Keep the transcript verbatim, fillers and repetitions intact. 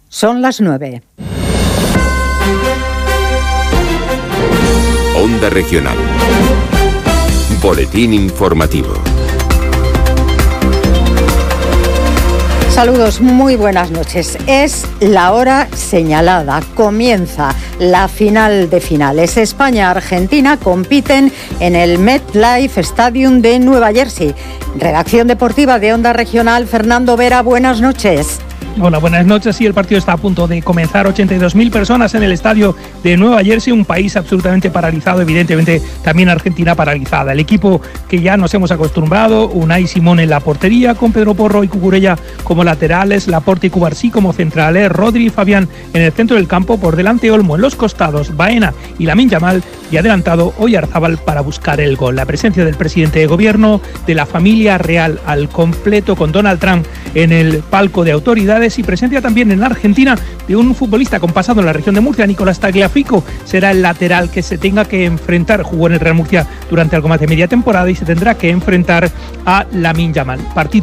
Son las nueve. Onda Regional. Boletín informativo. Saludos, muy buenas noches. Es la hora señalada. Comienza la final de finales. España y Argentina compiten en el MetLife Stadium de Nueva Jersey. Redacción deportiva de Onda Regional, Fernando Vera, buenas noches. Hola, buenas noches. Sí, el partido está a punto de comenzar. ochenta y dos mil personas en el estadio de Nueva Jersey, un país absolutamente paralizado, evidentemente también Argentina paralizada. El equipo que ya nos hemos acostumbrado, Unai Simón en la portería, con Pedro Porro y Cucurella como laterales, Laporte y Cubarsí como centrales, Rodri y Fabián en el centro del campo, por delante Olmo en los costados, Baena y Lamine Yamal, y adelantado Oyarzábal para buscar el gol. La presencia del presidente de gobierno, de la familia real al completo, con Donald Trump en el palco de autoridades, y presencia también en la Argentina de un futbolista con pasado en la región de Murcia, Nicolás Tagliafico. Será el lateral que se tenga que enfrentar, jugó en el Real Murcia durante algo más de media temporada y se tendrá que enfrentar a Lamine Yamal. Partido